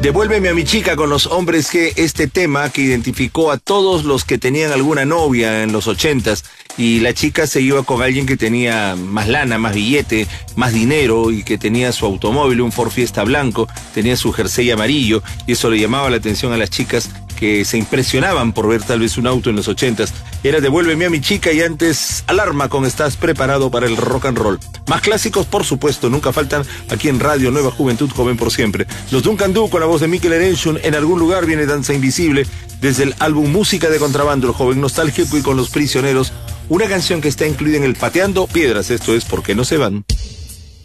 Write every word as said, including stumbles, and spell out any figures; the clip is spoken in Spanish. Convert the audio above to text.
Devuélveme a mi chica con los hombres G, este tema que identificó a todos los que tenían alguna novia en los ochentas y la chica se iba con alguien que tenía más lana, más billete, más dinero y que tenía su automóvil, un Ford Fiesta blanco, tenía su jersey amarillo y eso le llamaba la atención a las chicas que se impresionaban por ver tal vez un auto en los ochentas. Era Devuélveme a mi chica y antes Alarma con Estás preparado para el rock and roll. Más clásicos, por supuesto, nunca faltan aquí en Radio Nueva Juventud, joven por siempre. Los Duncan Du con la voz de Mikel Erenchun, En algún lugar viene Danza Invisible, desde el álbum Música de Contrabando, el joven nostálgico y con Los Prisioneros, una canción que está incluida en el Pateando Piedras, esto es ¿Por qué no se van?